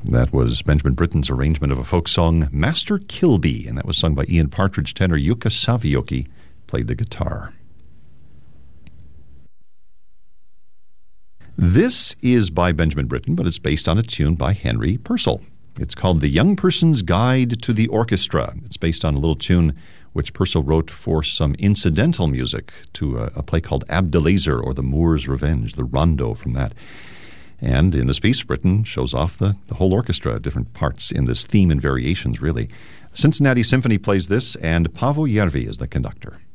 That was Benjamin Britten's arrangement of a folk song, Master Kilby, and that was sung by Ian Partridge. Tenor Jukka Savioki played the guitar. This is by Benjamin Britten, but it's based on a tune by Henry Purcell. It's called The Young Person's Guide to the Orchestra. It's based on a little tune which Purcell wrote for some incidental music to a play called Abdelazer, or The Moor's Revenge, the rondo from that. And in this piece, Britten shows off the whole orchestra, different parts in this theme and variations, really. Cincinnati Symphony plays this, and Paavo Järvi is the conductor.